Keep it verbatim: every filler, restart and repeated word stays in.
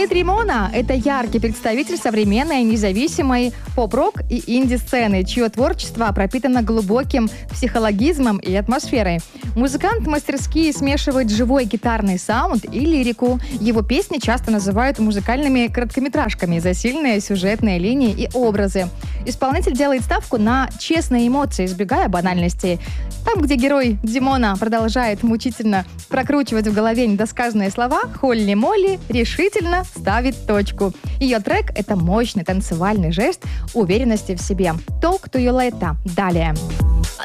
Дмитрий Мона – это яркий представитель современной независимой поп-рок и инди-сцены, чье творчество пропитано глубоким психологизмом и атмосферой. Музыкант мастерски смешивает живой гитарный саунд и лирику. Его песни часто называют музыкальными короткометражками за сильные сюжетные линии и образы. Исполнитель делает ставку на честные эмоции, избегая банальностей. Там, где герой Димона продолжает мучительно прокручивать в голове недосказанные слова, Холли Молли решительно ставит точку. Ее трек — это мощный танцевальный жест уверенности в себе. Talk to you later. Далее.